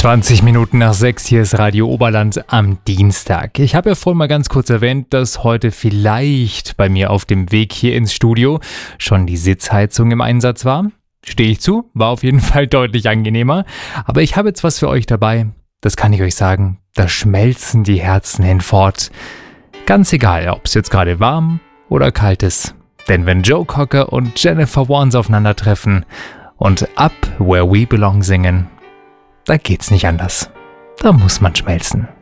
20 Minuten nach 6, hier ist Radio Oberland am Dienstag. Ich habe ja vorhin mal ganz kurz erwähnt, dass heute vielleicht bei mir auf dem Weg hier ins Studio schon die Sitzheizung im Einsatz war. Stehe ich zu, war auf jeden Fall deutlich angenehmer. Aber ich habe jetzt was für euch dabei, das kann ich euch sagen, da schmelzen die Herzen hinfort. Ganz egal, ob es jetzt gerade warm oder kalt ist. Denn wenn Joe Cocker und Jennifer Warnes aufeinandertreffen und Up Where We Belong singen, da geht's nicht anders. Da muss man schmelzen.